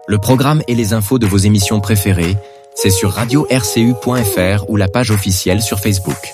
Le programme et les infos de vos émissions préférées, c'est sur radio-rcu.fr ou la page officielle sur Facebook.